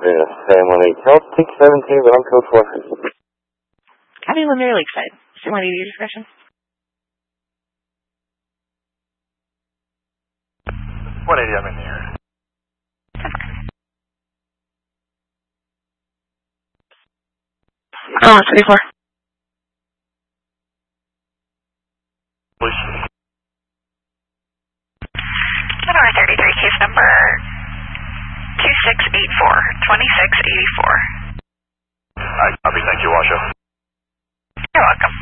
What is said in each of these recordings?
Yes, Sam 1-8. Health, take 17, but I'm code 4. Copy, Lumiere Lakeside. Sam 1-8, your discretion. 180, I'm in the area. Oh, 34. Police. January 33, case number 2684, 2684. Alright, copy. Thank you, Washoe. You're welcome.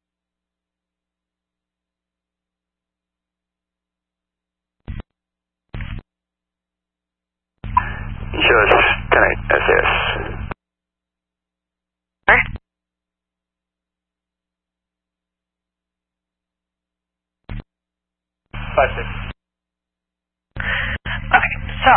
Shows 10-8 SAS. Sorry? 5-6. Okay, so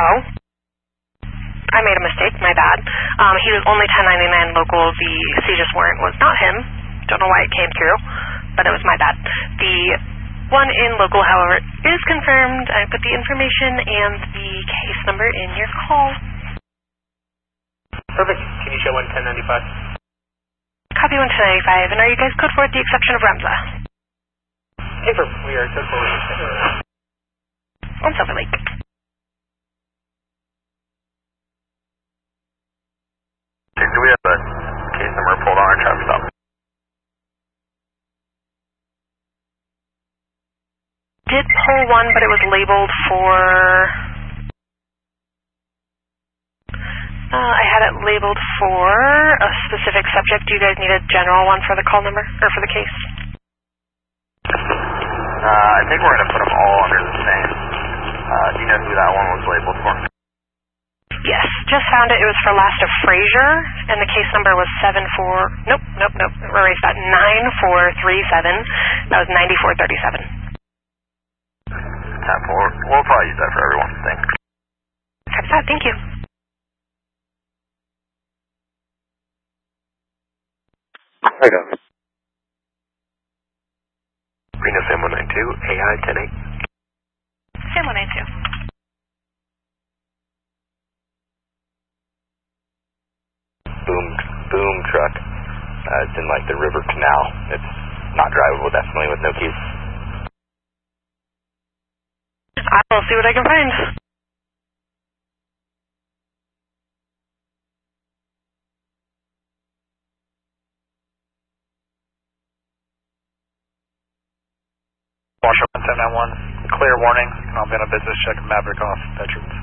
I made a mistake, my bad. He was only 1099 local. The CJIS warrant was not him. Don't know why it came through, but it was my bad. The one in local, however, is confirmed. I put the information and the case number in your call. Perfect. Can you show 1095? Copy 1095. And are you guys code for the exception of Remza? Paper. We are code for On Silver Lake. Do we have a case number pulled on our traffic stop? Did pull one, but it was labeled for... I had it labeled for a specific subject. Do you guys need a general one for the call number, or for the case? I think we're going to put them all under the same. Do you know who that one was labeled for? Yes, just found it. It was for Last of Frazier, and the case number was 74... Nope. Erase that. 9437. That was 9437. We'll probably use that for everyone. Thanks. Copy that. Thank you. I got it. Reno Sam 192, AI 10-8. Sam 192. Boom truck. It's in like the river canal. It's not drivable, definitely, with no keys. I'll see what I can find. Washoe 1091, clear warning. I'm going to business check Maverick off veterans.